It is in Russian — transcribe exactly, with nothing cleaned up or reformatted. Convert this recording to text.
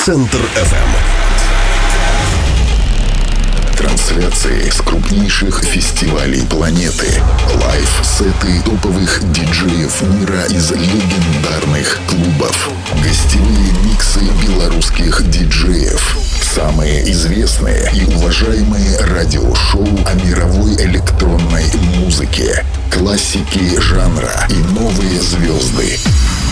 Центр эф эм. Трансляции с крупнейших фестивалей планеты. Лайв-сеты топовых диджеев мира из легендарных клубов. Гостевые миксы белорусских диджеев. Самые известные и уважаемые радиошоу о мировой электронной музыке. Классики жанра и новые звезды.